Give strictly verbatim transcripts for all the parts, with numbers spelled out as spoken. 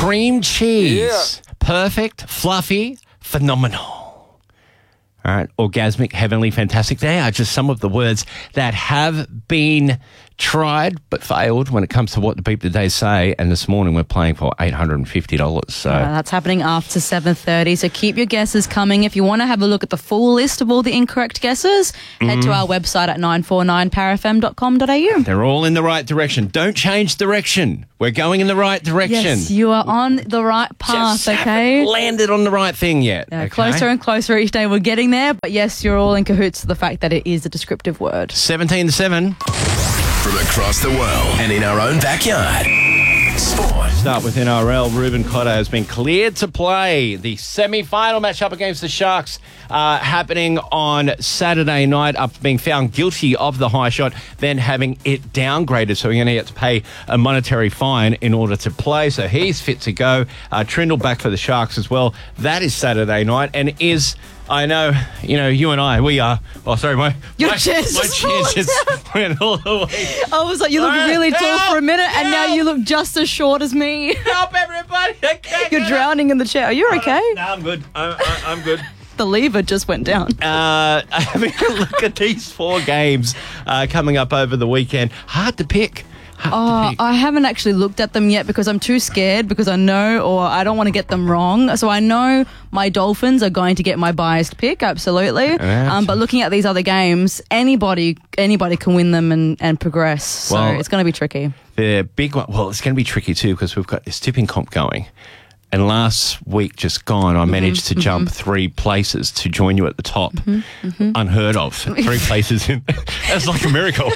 Cream cheese. Yeah. Perfect, fluffy, phenomenal. All right, orgasmic, heavenly, fantastic. They are just some of the words that have been tried but failed when it comes to what the people today say. And this morning we're playing for eight hundred fifty dollars. So uh, that's happening after seven thirty. So keep your guesses coming. If you want to have a look at the full list of all the incorrect guesses, mm. head to our website at nine four nine power f m dot com dot a u. They're all in the right direction. Don't change direction. We're going in the right direction. Yes, you are on the right path, Just okay? Haven't landed on the right thing yet. Yeah, okay? Closer and closer each day we're getting there. But yes, you're all in cahoots to the fact that it is a descriptive word. seventeen to seven. From across the world and in our own backyard. Sport. Start with N R L. Ruben Cotter has been cleared to play the semi-final matchup against the Sharks uh, happening on Saturday night after being found guilty of the high shot, then having it downgraded. So he's going to get to pay a monetary fine in order to play. So he's fit to go. Uh, Trindle back for the Sharks as well. That is Saturday night and is... I know, you know, you and I, we are... Oh, sorry, my... Your my, chair's my just chair just went all the way. I was like, you look Right, really tall help, for a minute, and now help. you look just as short as me. Help, everybody! I can't You're get drowning in the chair. Are you okay? No, I'm good. I, I, I'm good. The lever just went down. Uh, having a look at these four games uh, coming up over the weekend. Hard to pick. Oh, I haven't actually looked at them yet because I'm too scared because I know or I don't want to get them wrong. So I know my Dolphins are going to get my biased pick, absolutely. Um, but looking at these other games, anybody anybody can win them and, and progress. So Well, it's going to be tricky. The big one, well, it's going to be tricky too because we've got this tipping comp going. And last week just gone, I managed mm-hmm, to jump mm-hmm. three places to join you at the top. Mm-hmm, mm-hmm. Unheard of. Three places. In, that's like a miracle.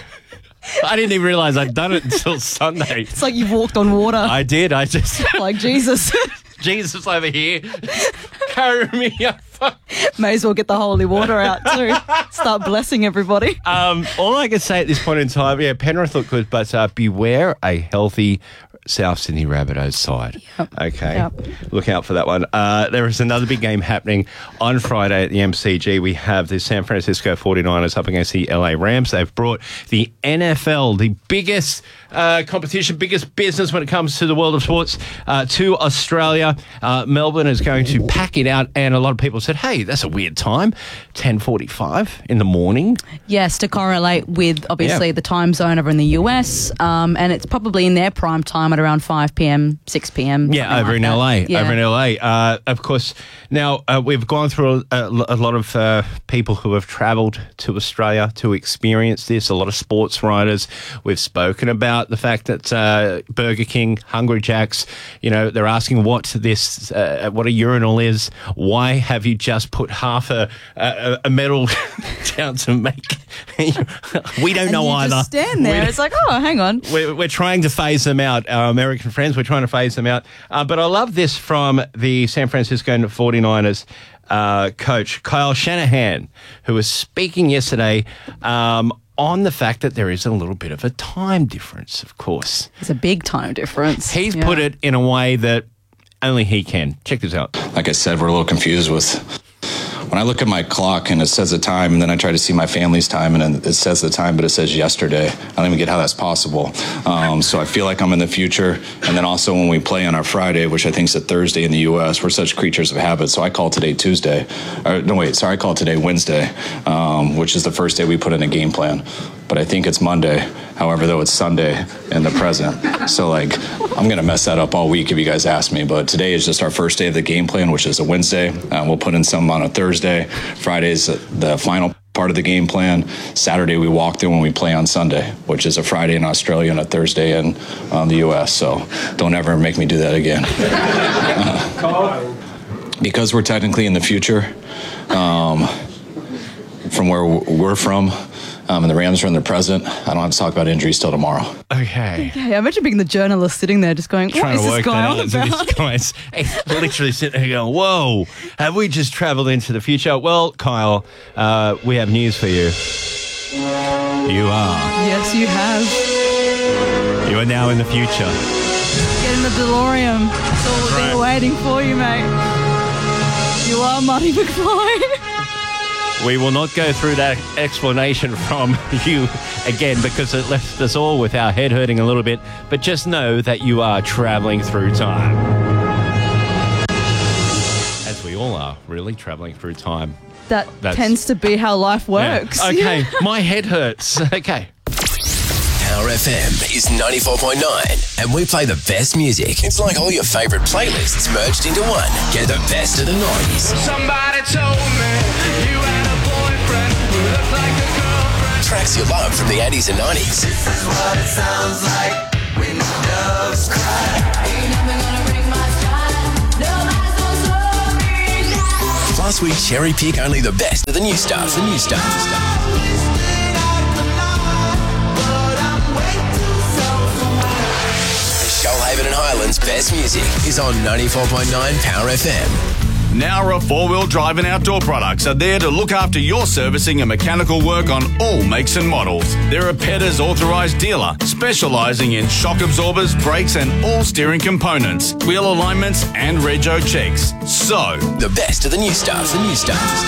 I didn't even realise I'd done it until Sunday. It's like you've walked on water. I did. I just... Like Jesus. Jesus over here. Carry me up. May as well get the holy water out too. Start blessing everybody. Um, all I can say at this point in time, yeah, Penrith look good, but uh, beware a healthy South Sydney Rabbitohs side. Yep. Okay. Yep. Look out for that one. Uh, there is another big game happening on Friday at the M C G. We have the San Francisco forty-niners up against the L A Rams. They've brought the N F L, the biggest uh, competition, biggest business when it comes to the world of sports, uh, to Australia. Uh, Melbourne is going to pack it out, and a lot of people said, hey, that's a weird time, ten forty-five in the morning. Yes, to correlate with, obviously, Yeah. the time zone over in the U S, um, and it's probably in their prime time at around five p.m, six p.m. Yeah, over like in that. L A. Yeah. Over in L A. Uh, of course, now uh, we've gone through a, a lot of uh, people who have travelled to Australia to experience this, a lot of sports writers. We've spoken about the fact that uh, Burger King, Hungry Jack's, you know, they're asking what this, uh, what a urinal is. Why have you just put half a, a, a medal down to make? We don't And know you either. just stand there. We- It's like, oh, hang on. We're, we're trying to phase them out, our American friends. We're trying to phase them out. Uh, but I love this from the San Francisco forty-niners uh, coach, Kyle Shanahan, who was speaking yesterday um, on the fact that there is a little bit of a time difference, of course. It's a big time difference. He's Yeah. put it in a way that only he can. Check this out. Like I said, we're a little confused with when I look at my clock and it says the time, and then I try to see my family's time and it says the time, but it says yesterday. I don't even get how that's possible. Um, so I feel like I'm in the future. And then also when we play on our Friday, which I think is a Thursday in the U S, we're such creatures of habit. So I call today Tuesday. Or, no, wait, sorry, I call today Wednesday, um, which is the first day we put in a game plan. But I think it's Monday. However, though, it's Sunday in the present. So, like, I'm going to mess that up all week if you guys ask me. But today is just our first day of the game plan, which is a Wednesday. Uh, we'll put in some on a Thursday. Friday's the final part of the game plan. Saturday, we walk through when we play on Sunday, which is a Friday in Australia and a Thursday in um, the U S. So don't ever make me do that again. uh, because we're technically in the future, um, from where we're from, Um, and the Rams are in the present. I don't have to talk about injuries till tomorrow. Okay. Okay, I imagine being the journalist sitting there just going, what Trying is to this work going that on out. So about? this guy's he's literally sitting there going, whoa, have we just travelled into the future? Well, Kyle, uh, we have news for you. You are. Yes, you have. You are now in the future. Get in the DeLorean. It's all Right. been waiting for you, mate. You are Marty McFly. We will not go through that explanation from you again because it left us all with our head hurting a little bit. But just know that you are travelling through time. As we all are, really, travelling through time. That That's- tends to be how life Yeah. works. Okay, my head hurts. Okay. Power F M is ninety-four point nine, and we play the best music. It's like all your favourite playlists merged into one. Get the best of the nineties. Somebody told me you had a boyfriend who looked like a girlfriend. Tracks you love from the eighties and nineties. This is what it sounds like when doves cry. Ain't never gonna break my stride. Nobody's gonna slow me down. Plus, we cherry pick only the best of the new stuff. The new stuff. Listening out the night, but I'm way too self-aware. Shoalhaven and Highlands' best music is on ninety-four point nine Power F M. Nowra four-wheel drive and outdoor products are there to look after your servicing and mechanical work on all makes and models. They're a P E D A's authorised dealer, specialising in shock absorbers, brakes and all steering components, wheel alignments and rego checks. So, The best of the new stuff. The new stuff.